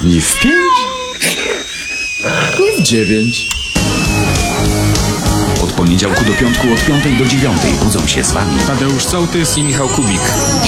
Ni w 5, ni w 9. Od poniedziałku do piątku od 5 do 9 budzą się z wami Tadeusz Sołtys i Michał Kubik.